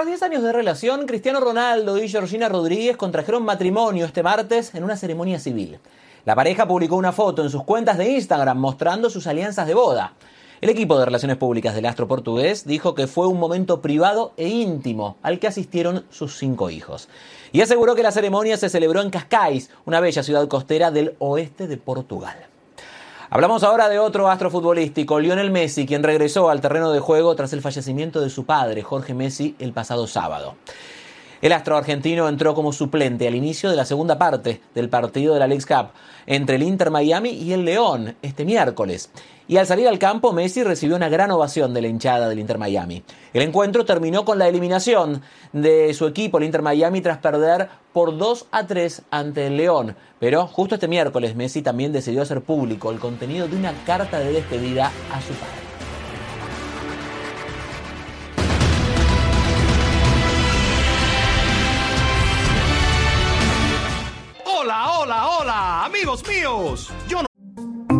Tras 10 años de relación, Cristiano Ronaldo y Georgina Rodríguez contrajeron matrimonio este martes en una ceremonia civil. La pareja publicó una foto en sus cuentas de Instagram mostrando sus alianzas de boda. El equipo de relaciones públicas del astro portugués dijo que fue un momento privado e íntimo al que asistieron sus 5 hijos. Y aseguró que la ceremonia se celebró en Cascais, una bella ciudad costera del oeste de Portugal. Hablamos ahora de otro astro futbolístico, Lionel Messi, quien regresó al terreno de juego tras el fallecimiento de su padre, Jorge Messi, el pasado sábado. El astro argentino entró como suplente al inicio de la segunda parte del partido de la Leagues Cup entre el Inter Miami y el León este miércoles. Y al salir al campo, Messi recibió una gran ovación de la hinchada del Inter Miami. El encuentro terminó con la eliminación de su equipo, el Inter Miami, tras perder por 2-3 ante el León. Pero justo este miércoles, Messi también decidió hacer público el contenido de una carta de despedida a su padre. Hola, hola, hola, amigos míos. Yo no